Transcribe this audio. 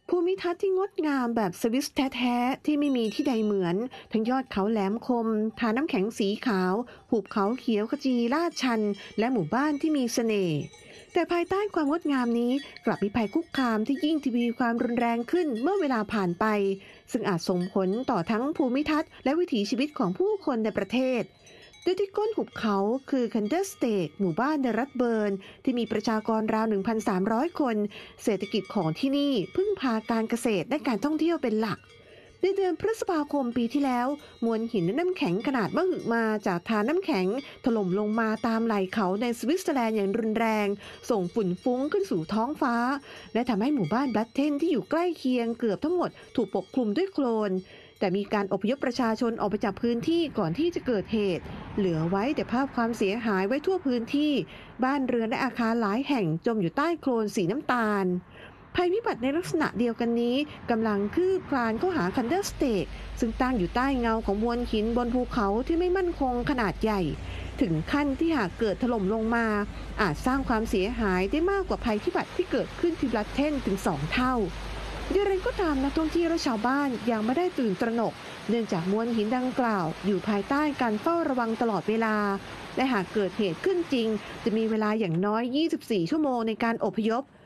ภูมิทัศน์ที่งดงามแบบสวิสแท้ๆที่ไม่มีที่ใดเหมือนทั้งยอดเขาแหลมคมทาน้ำแข็งสีขาวหุบเขาเขียวขจีลาดชันและหมู่บ้านที่มีเสน่ห์แต่ภายใต้ความงดงามนี้กลับมีภัยคุกคามที่ยิ่งทวีความรุนแรงขึ้นเมื่อเวลาผ่านไปซึ่งอาจส่งผลต่อทั้งภูมิทัศน์และวิถีชีวิตของผู้คนในประเทศโดยที่ก้นหุบเขาคือคันเดอร์สเตกหมู่บ้านในรัฐเบิร์นที่มีประชากรราว 1,300 คนเศรษฐกิจของที่นี่พึ่งพาการเกษตรและการท่องเที่ยวเป็นหลักในเดือนพฤษภาคมปีที่แล้วมวลหินและน้ำแข็งขนาดมหึมาจากทานน้ำแข็งถล่มลงมาตามไหล่เขาในสวิตเซอร์แลนด์อย่างรุนแรงส่งฝุ่นฟุ้งขึ้นสู่ท้องฟ้าและทำให้หมู่บ้านบลัดเทนที่อยู่ใกล้เคียงเกือบทั้งหมดถูกปกคลุมด้วยโคลนแต่มีการอพยพประชาชนออกไปจากพื้นที่ก่อนที่จะเกิดเหตุเหลือไว้แต่ภาพความเสียหายไว้ทั่วพื้นที่บ้านเรือนและอาคารหลายแห่งจมอยู่ใต้โคลนสีน้ำตาลภัยพิบัติในลักษณะเดียวกันนี้กำลังคืบคลานเข้าหาคันเดอร์สเตกซึ่งตั้งอยู่ใต้เงาของมวลหินบนภูเขาที่ไม่มั่นคงขนาดใหญ่ถึงขั้นที่หากเกิดถล่มลงมาอาจสร้างความเสียหายได้มากกว่าภัยพิบัติที่เกิดขึ้นที่บลัดเทนถึง2 เท่าอย่างไรก็ตามนักท่องเที่ยวและชาวบ้านยังไม่ได้ตื่นตระหนกเนื่องจากมวลหินดังกล่าวอยู่ภายใต้การเฝ้าระวังตลอดเวลาและหากเกิดเหตุขึ้นจริงจะมีเวลาอย่างน้อย24 ชั่วโมงในการอพยพ